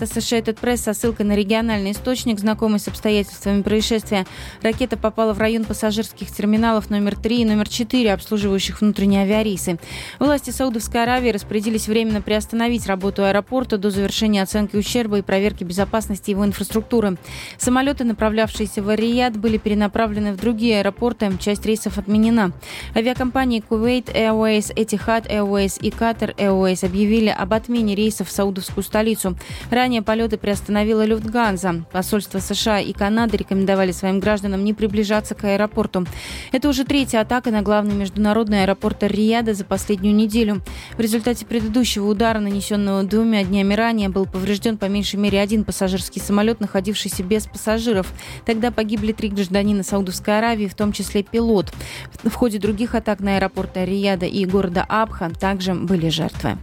Associated Press со ссылкой на региональный источник, знакомый с обстоятельствами происшествия. Ракета попала в район пассажирских терминалов номер 3 и номер 4, обслуживающих внутренние авиарейсы. Власти Саудовской Аравии распорядились временно приостановить работу аэропорта до завершения оценки ущерба и проверки безопасности его инфраструктуры. Самолеты, направлявшиеся в Эр-Рияд, были перенаправлены в другие аэропорты. Часть рейсов отменена. Авиакомпании Kuwait Airways, Etihad Airways и Qatar Airways объявили об отмене рейсов в саудовскую столицу. Ранее полеты приостановила Люфтганза. Посольства США и Канады рекомендовали своим гражданам не приближаться к аэропорту. Это уже третья атака на главный международный аэропорт Эр-Рияда за последнюю неделю. В результате предыдущего удара, нанесенного 2 днями ранее, был поврежден по меньшей мере один пассажирский самолет, находившийся без пассажиров. Тогда погибли 3 гражданина Саудовской Аравии, в том числе пилот. В ходе других атак на аэропорты Эр-Рияда и города Абха также были жертвы.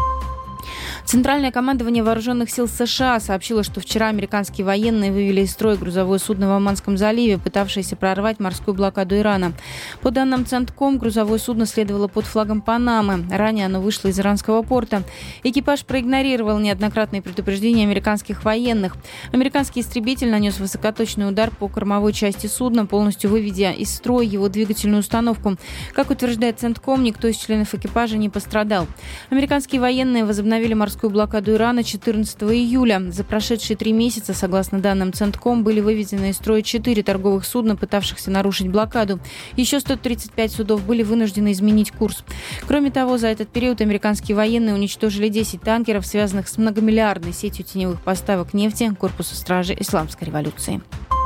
Центральное командование вооруженных сил США сообщило, что вчера американские военные вывели из строя грузовое судно в Оманском заливе, пытавшееся прорвать морскую блокаду Ирана. По данным Центком, грузовое судно следовало под флагом Панамы. Ранее оно вышло из иранского порта. Экипаж проигнорировал неоднократные предупреждения американских военных. Американский истребитель нанес высокоточный удар по кормовой части судна, полностью выведя из строя его двигательную установку. Как утверждает Центком, никто из членов экипажа не пострадал. Американские военные возобновили морскую блокаду Ирана 14 июля. За прошедшие 3 месяца, согласно данным Центком, были выведены из строя 4 торговых судна, пытавшихся нарушить блокаду. Еще 135 судов были вынуждены изменить курс. Кроме того, за этот период американские военные уничтожили 10 танкеров, связанных с многомиллиардной сетью теневых поставок нефти Корпуса стражи Исламской революции.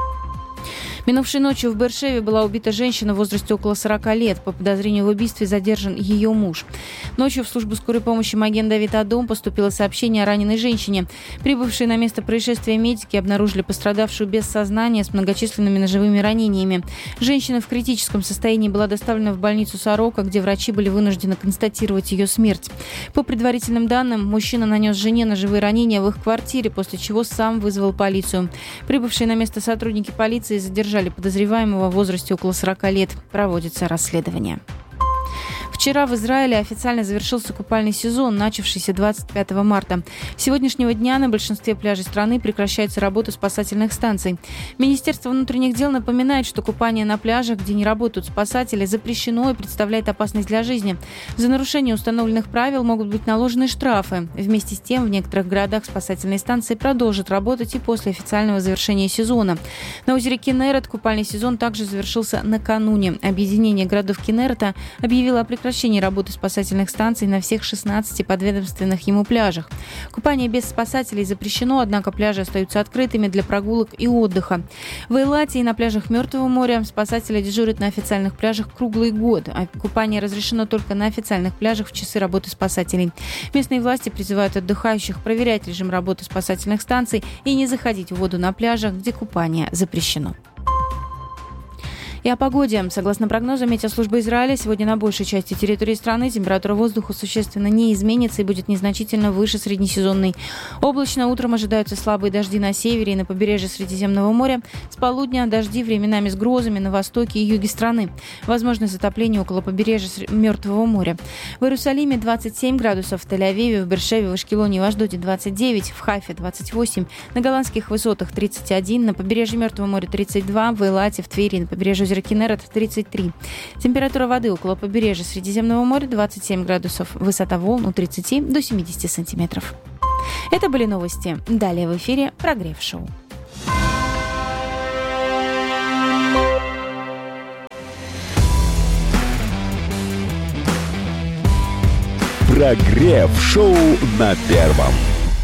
Минувшей ночью в Бершеве была убита женщина в возрасте около 40 лет. По подозрению в убийстве задержан ее муж. Ночью в службу скорой помощи Маген Давид Адом поступило сообщение о раненой женщине. Прибывшие на место происшествия медики обнаружили пострадавшую без сознания с многочисленными ножевыми ранениями. Женщина в критическом состоянии была доставлена в больницу Сорока, где врачи были вынуждены констатировать ее смерть. По предварительным данным, мужчина нанес жене ножевые ранения в их квартире, после чего сам вызвал полицию. Прибывшие на место сотрудники полиции задержали подозреваемого в возрасте около 40 лет. Проводится расследование. Вчера в Израиле официально завершился купальный сезон, начавшийся 25 марта. С сегодняшнего дня на большинстве пляжей страны прекращается работа спасательных станций. Министерство внутренних дел напоминает, что купание на пляжах, где не работают спасатели, запрещено и представляет опасность для жизни. За нарушение установленных правил могут быть наложены штрафы. Вместе с тем, в некоторых городах спасательные станции продолжат работать и после официального завершения сезона. На озере Кенерет купальный сезон также завершился накануне. Объединение городов Кенерета объявило о прекращении работы спасательных станций на всех 16 подведомственных ему пляжах. Купание без спасателей запрещено, однако пляжи остаются открытыми для прогулок и отдыха. В Эйлате и на пляжах Мертвого моря спасатели дежурят на официальных пляжах круглый год, а купание разрешено только на официальных пляжах в часы работы спасателей. Местные власти призывают отдыхающих проверять режим работы спасательных станций и не заходить в воду на пляжах, где купание запрещено. И о погоде. Согласно прогнозам Метеослужбы Израиля, сегодня на большей части территории страны температура воздуха существенно не изменится и будет незначительно выше среднесезонной. Облачно утром ожидаются слабые дожди на севере и на побережье Средиземного моря. С полудня дожди временами с грозами на востоке и юге страны. Возможно затопление около побережья Мертвого моря. В Иерусалиме 27 градусов, в Тель-Авиве, в Бершеве, в Ашкелоне и в Ашдоде 29, в Хайфе 28, на голландских высотах 31, на побережье Мертвого моря 32, в Эйлате, в Твери, на побережье озера Кенерет 33. Температура воды около побережья Средиземного моря 27 градусов. Высота волн от 30 до 70 сантиметров. Это были новости. Далее в эфире «Прогрев-шоу». «Прогрев-шоу» на Первом.